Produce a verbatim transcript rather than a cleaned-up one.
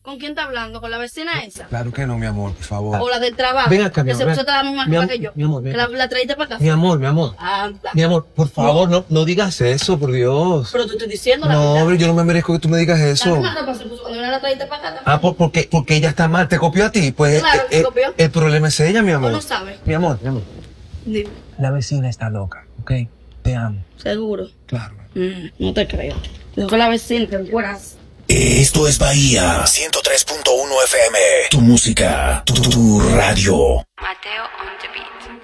¿Con quién está hablando? ¿Con la vecina esa? Claro que no, mi amor, por favor. ¿O la del trabajo? Ven acá, mi que amor. se ven. puso la misma Mi ropa am- que yo. mi amor, ven. Que la, la traíste para acá. Mi amor, mi amor. Anda. Mi amor, por favor, no, no digas eso, por Dios. Pero te estoy diciendo la No, verdad. hombre, yo no me merezco que tú me digas La eso. misma ropa se puso cuando yo la traíste para acá. Ah, por- porque, porque ella está mal, te copió a ti. Pues Claro, eh, te eh, copió. el problema es ella, mi amor. no sabe. Mi amor, mi amor. Dime. La vecina está loca, ¿ok? Te amo. Seguro. Claro. Mm, no te creo. Dijo que la vecina te encueras. Esto es Bahía ciento tres punto uno F M. Tu música, tu, tu, tu radio. Mateo on the beat.